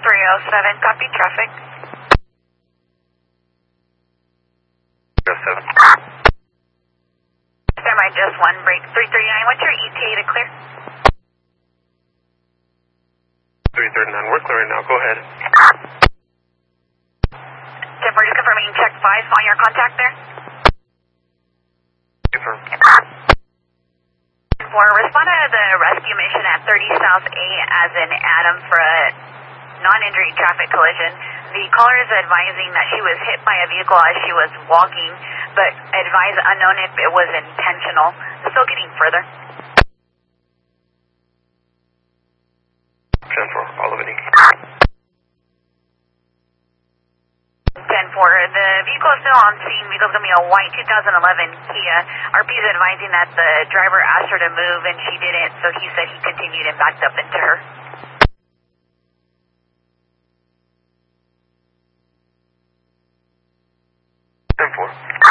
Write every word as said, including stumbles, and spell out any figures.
three oh seven, copy traffic. three oh seven. There might just one break. three thirty-nine, what's your E T A to clear? three thirty-nine, we're clearing now, go ahead. ten four, just confirming check five on your contact there. Confirm. ten four, respond to the rescue mission at thirty South A as in Adam for a non-injury traffic collision. The caller is advising that she was hit by a vehicle as she was walking, but advise unknown if it was intentional. Still getting further. ten four, Albany. ten four, the vehicle is still on scene. Vehicle's going to be a white two thousand eleven Kia. R P is advising that the driver asked her to move and she didn't, so he said he continued and backed up into her. ten four.